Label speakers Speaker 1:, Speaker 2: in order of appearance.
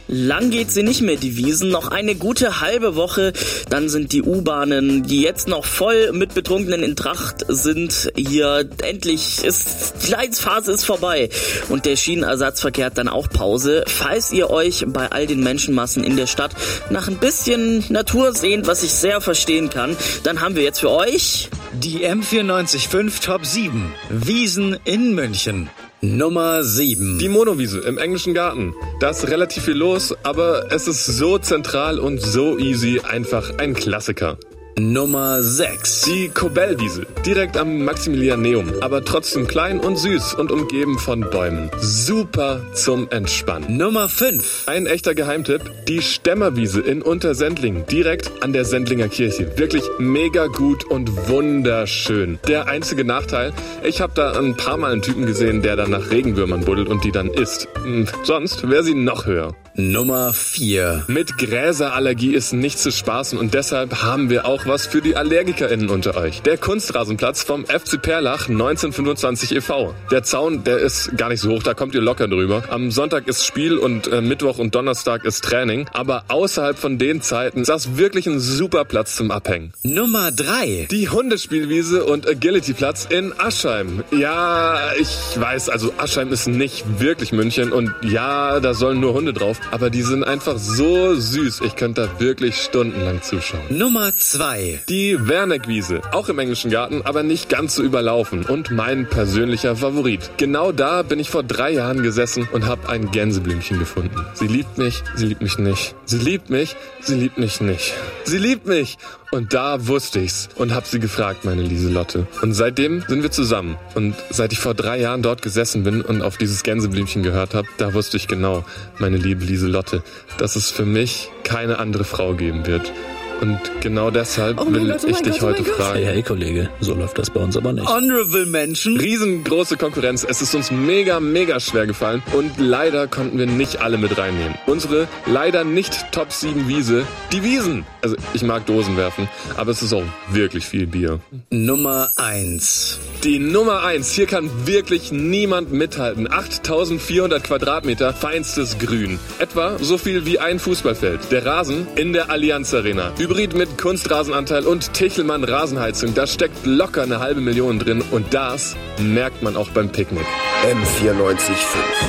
Speaker 1: Lang geht sie nicht mehr, die Wiesn. Noch eine gute halbe Woche, dann sind die U-Bahnen, die jetzt noch voll mit Betrunkenen in Tracht sind, hier endlich die Leidensphase ist vorbei. Und der Schienenersatzverkehr hat dann auch Pause. Falls ihr euch bei all den Menschenmassen in der Stadt nach ein bisschen Natur sehnt, was ich sehr verstehen kann, dann haben wir jetzt für euch
Speaker 2: die M94.5 Top 7 Wiesn in München. Nummer 7.
Speaker 3: Die Monowiese im Englischen Garten. Da ist relativ viel los, aber es ist so zentral und so easy, einfach ein Klassiker.
Speaker 2: Nummer 6.
Speaker 3: Die Kobelwiese, direkt am Maximilianeum, aber trotzdem klein und süß und umgeben von Bäumen. Super zum Entspannen.
Speaker 2: Nummer 5.
Speaker 3: Ein echter Geheimtipp, die Stämmerwiese in Untersendling, direkt an der Sendlinger Kirche. Wirklich mega gut und wunderschön. Der einzige Nachteil, ich habe da ein paar Mal einen Typen gesehen, der dann nach Regenwürmern buddelt und die dann isst. Sonst wäre sie noch höher.
Speaker 2: Nummer 4.
Speaker 3: Mit Gräserallergie ist nicht zu spaßen und deshalb haben wir auch was für die AllergikerInnen unter euch. Der Kunstrasenplatz vom FC Perlach 1925 e.V. Der Zaun, der ist gar nicht so hoch, da kommt ihr locker drüber. Am Sonntag ist Spiel und Mittwoch und Donnerstag ist Training. Aber außerhalb von den Zeiten ist das wirklich ein super Platz zum Abhängen.
Speaker 2: Nummer 3.
Speaker 3: Die Hundespielwiese und Agility-Platz in Aschheim. Ja, ich weiß, also Aschheim ist nicht wirklich München und ja, da sollen nur Hunde drauf. Aber die sind einfach so süß. Ich könnte da wirklich stundenlang zuschauen.
Speaker 2: Nummer 2.
Speaker 3: Die Werneckwiese. Auch im Englischen Garten, aber nicht ganz so überlaufen. Und mein persönlicher Favorit. Genau da bin ich vor 3 Jahren gesessen und habe ein Gänseblümchen gefunden. Sie liebt mich, sie liebt mich nicht. Sie liebt mich, sie liebt mich nicht. Sie liebt mich. Und da wusste ich's und hab sie gefragt, meine Lieselotte. Und seitdem sind wir zusammen. Und seit ich vor 3 Jahren dort gesessen bin und auf dieses Gänseblümchen gehört habe, da wusste ich genau, meine liebe Lieselotte, dass es für mich keine andere Frau geben wird. Und genau deshalb will ich dich heute fragen.
Speaker 4: Hey, Kollege, so läuft das bei uns aber nicht.
Speaker 2: Honorable Menschen.
Speaker 3: Riesengroße Konkurrenz. Es ist uns mega schwer gefallen. Und leider konnten wir nicht alle mit reinnehmen. Unsere leider nicht Top 7 Wiese, die Wiesn. Also ich mag Dosen werfen, aber es ist auch wirklich viel Bier.
Speaker 2: Nummer 1.
Speaker 3: Die Nummer 1. Hier kann wirklich niemand mithalten. 8400 Quadratmeter feinstes Grün. Etwa so viel wie ein Fußballfeld. Der Rasen in der Allianz Arena. Hybrid mit Kunstrasenanteil und Tichelmann Rasenheizung. Da steckt locker eine 500.000 drin und das merkt man auch beim Picknick.
Speaker 5: M94.5